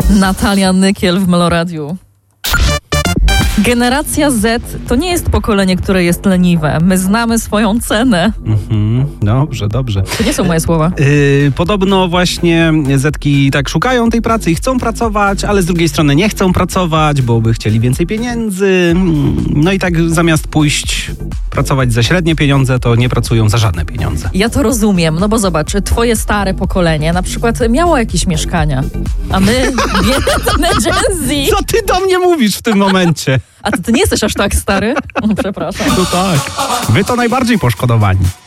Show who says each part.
Speaker 1: Natalia Nykiel w Meloradiu. Generacja Z to nie jest pokolenie, które jest leniwe. My znamy swoją cenę.
Speaker 2: Dobrze.
Speaker 1: To nie są moje słowa.
Speaker 2: Podobno właśnie Zetki tak szukają tej pracy i chcą pracować, ale z drugiej strony nie chcą pracować, bo by chcieli więcej pieniędzy. No i tak zamiast pójść pracować za średnie pieniądze, to nie pracują za żadne pieniądze.
Speaker 1: Ja to rozumiem, no bo zobacz, twoje stare pokolenie na przykład miało jakieś mieszkania, a my, biedne Gen Z...
Speaker 2: Co ty do mnie mówisz w tym momencie?
Speaker 1: A ty nie jesteś aż tak stary? Przepraszam.
Speaker 2: No tak. Wy to najbardziej poszkodowani.